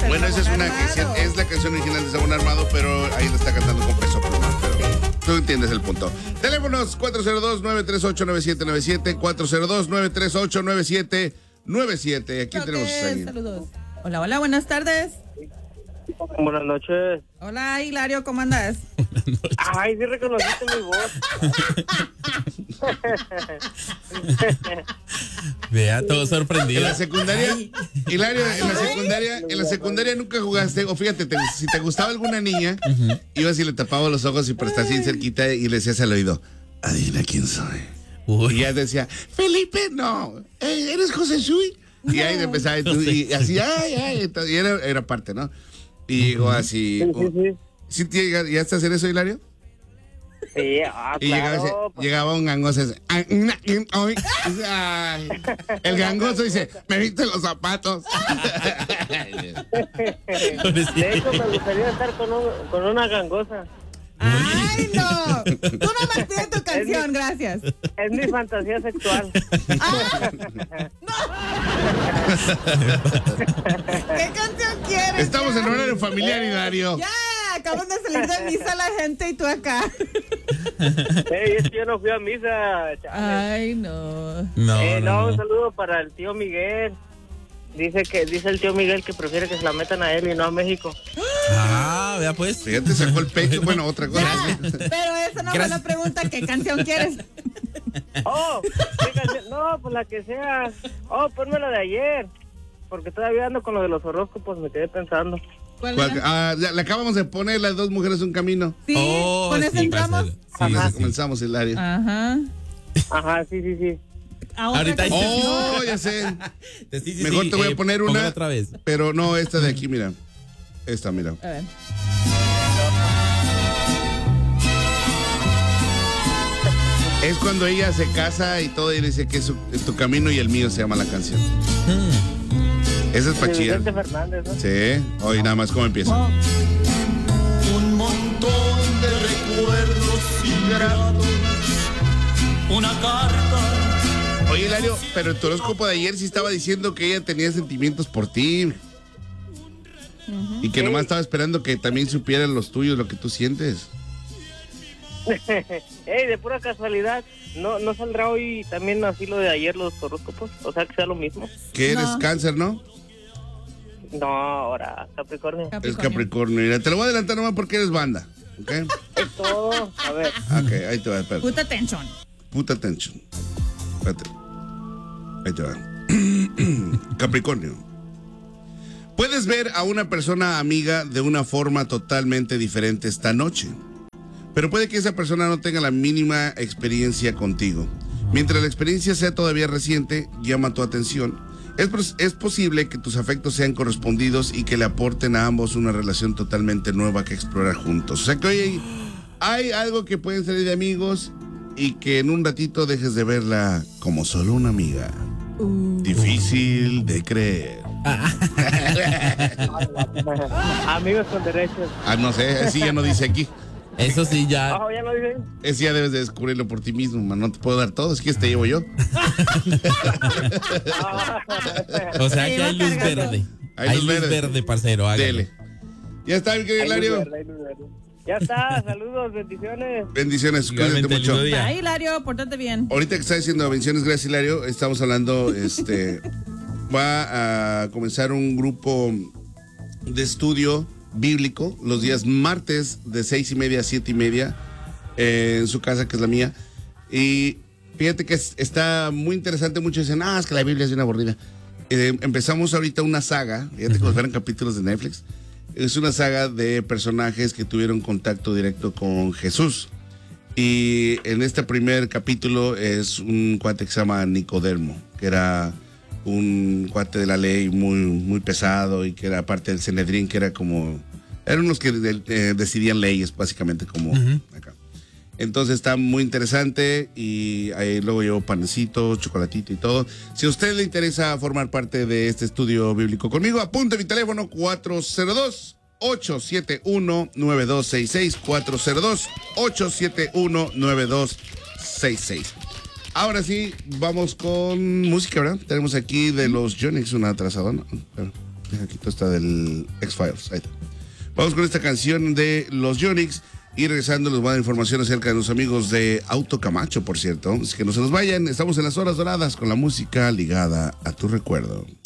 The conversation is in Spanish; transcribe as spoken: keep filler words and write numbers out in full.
Bueno, esa es una canción, es la canción original de Sabón Armado, pero ahí la está cantando con Peso Pluma. Pero tú entiendes el punto. Teléfonos cuatro cero dos, nueve tres ocho, nueve siete nueve siete, cuatro cero dos, nueve tres ocho, nueve siete nueve siete. Aquí Okay, tenemos a saludos. Hola, hola, buenas tardes. Buenas noches. Hola, Hilario, ¿cómo andas? Ay, sí reconociste mi voz. Vea, todo sorprendido. En la secundaria, Hilario, en la secundaria, en la secundaria nunca jugaste, o fíjate, te- si te gustaba alguna niña, uh-huh. ibas y le tapabas los ojos y pero estás bien cerquita y le decías al oído, adivina quién soy. Uy. Y ya decía, Felipe, no, eh, ¿eres José Shui? Y ahí empezaba, y, y así, ay, ay, y era, era parte, ¿no? Y llegó así. Sí, sí, sí. ¿Sí te llega- llegaste a hacer eso, Hilario? Sí, ah, Y llegaba, ese- claro. pues. llegaba un gangoso. Ese, ay, ay, ay. El gangoso dice, me viste los zapatos. De hecho, me gustaría estar con, un, con una gangosa. ¡Ay, no! Tú nomás pides tu canción, gracias. Es mi fantasía sexual. ¡Ah! ¡No! ¿Qué canción quieres? Estamos ya? en horario familiar, Hilario. Ya, acaban de salir de misa la gente y tú acá. Ey, es que yo no fui a misa, chale. Ay, no. No, Eh, no, no, no. un saludo para el tío Miguel. Dice que dice el tío Miguel que prefiere que se la metan a él y no a México. Ah, vea pues. Fíjate, sacó el pecho. Bueno, otra cosa. Ya, pero esa no fue la pregunta. ¿Qué canción quieres? Oh, ¿qué canción? No, pues la que sea. Oh, ponme la de ayer. Porque todavía ando con lo de los horóscopos, me quedé pensando. ¿Cuál ¿Cuál- era? ah, ya, le acabamos de poner las dos mujeres un camino. Sí, Oh, con eso sí, entramos. pásale. Sí, Con eso sí, sí. comenzamos, Hilario. Ajá. Ajá, sí, sí, sí. A otra Ahorita- canción. Oh, ya sé. Sí, sí, sí, Mejor te voy a eh, poner póngala una. otra vez. Pero no esta de aquí, mira. Esta, mira. A ver. Es cuando ella se casa y todo y dice que es, su- es tu camino y el mío se llama la canción. Esa es De para chillar. Vicente Fernández, ¿no? Sí. Hoy nada más cómo empieza. Oh, Un montón de recuerdos ingratos, una carta. Oye, Hilario, pero el horóscopo de ayer sí estaba diciendo que ella tenía sentimientos por ti. Y que nomás estaba esperando que también supieran los tuyos, lo que tú sientes. Ey, de pura casualidad, ¿no no saldrá hoy también así lo de ayer los horóscopos? O sea, que sea lo mismo. Que eres No. cáncer, ¿no? No, ahora, Capricornio. Es Capricornio. Mira, te lo voy a adelantar nomás porque eres banda. ¿Ok? Es todo. A ver. Ok, ahí te va, espérate. Puta atención. Puta atención. Espérate. Ahí te va. Capricornio. Puedes ver a una persona amiga de una forma totalmente diferente esta noche. Pero puede que esa persona no tenga la mínima experiencia contigo. Mientras la experiencia sea todavía reciente, llama tu atención. Es, pos- es posible que tus afectos sean correspondidos y que le aporten a ambos una relación totalmente nueva que explorar juntos. O sea que hoy hay, hay algo que pueden salir de amigos y que en un ratito dejes de verla como solo una amiga. Difícil de creer. Amigos con derechos. Ah, no sé, así ya no dice aquí. Eso sí, ya. Ojo, ya lo dicen. Ese ya debes de descubrirlo por ti mismo, man. No te puedo dar todo, es que este llevo yo. O sea Se que va hay luz cargando. verde. Hay Hay luz luz verde. verde, parcero. hágale. Dele. Ya está, mi querido Ay, luz Hilario. verde, ay, luz verde. Ya está, saludos, bendiciones. Bendiciones, cuídate Igualmente, mucho. lindo día. Ay, Hilario, pórtate bien. Ahorita que está diciendo bendiciones, gracias Hilario, estamos hablando, este, va a comenzar un grupo de estudio bíblico los días martes de seis y media a siete y media eh, en su casa, que es la mía. Y fíjate que es- está muy interesante, muchos dicen, ah, es que la Biblia es bien aburrida. Eh, empezamos ahorita una saga, fíjate como si fueran capítulos de Netflix, es una saga de personajes que tuvieron contacto directo con Jesús. Y en este primer capítulo es un cuate que se llama Nicodemo, que era un cuate de la ley muy, muy pesado y que era parte del Sanedrín, que era como, eran unos que de- eh, decidían leyes, básicamente, como acá. Entonces está muy interesante y ahí luego llevo panecito, chocolatito y todo. Si a usted le interesa formar parte de este estudio bíblico conmigo, apunte mi teléfono cuatro cero dos, ocho siete uno, nueve dos seis seis, cuatro cero dos, ocho siete uno, nueve dos seis seis. Ahora sí, vamos con música, ¿verdad? Tenemos aquí de los Yonix una atrasadona. Aquí está del X-Files. Ahí está. Vamos con esta canción de los Yonix. Y regresando les voy a dar información acerca de los amigos de Auto Camacho, por cierto. Así que no se nos vayan. Estamos en las horas doradas con la música ligada a tu recuerdo.